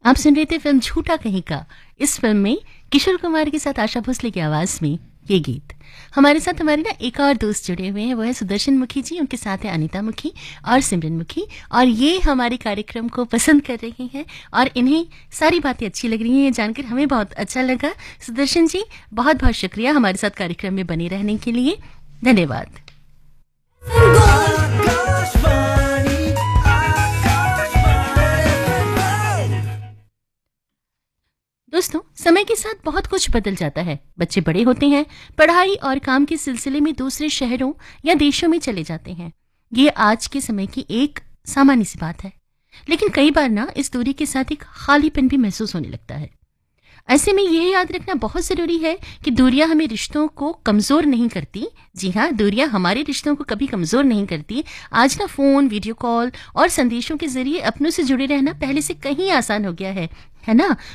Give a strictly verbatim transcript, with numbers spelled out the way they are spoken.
आप सुन रहे थे फिल्म झूठा कहीं का। इस फिल्म में किशोर कुमार के साथ आशा भोसले की आवाज में ये गीत। हमारे साथ हमारे ना एक और दोस्त जुड़े हुए हैं, वो है सुदर्शन मुखी जी, उनके साथ है अनीता मुखी और सिमरन मुखी, और ये हमारे कार्यक्रम को पसंद कर रहे हैं और इन्हें सारी बातें अच्छी लग रही हैं। ये जानकर हमें बहुत अच्छा लगा। सुदर्शन जी, बहुत बहुत शुक्रिया हमारे साथ कार्यक्रम में बने रहने के लिए। धन्यवाद। दोस्तों, समय के साथ बहुत कुछ बदल जाता है। बच्चे बड़े होते हैं, पढ़ाई और काम के सिलसिले में दूसरे शहरों या देशों में चले जाते हैं। ये आज के समय की एक सामान्य सी बात है, लेकिन कई बार ना इस दूरी के साथ एक खालीपन भी महसूस होने लगता है। ऐसे में यह याद रखना बहुत जरूरी है कि दूरियां हमें रिश्तों को कमजोर नहीं करती। जी हाँ, दूरियां हमारे रिश्तों को कभी कमजोर नहीं करती। आज ना फोन, वीडियो कॉल और संदेशों के जरिए अपनों से जुड़े रहना पहले से कहीं आसान हो गया है है ना।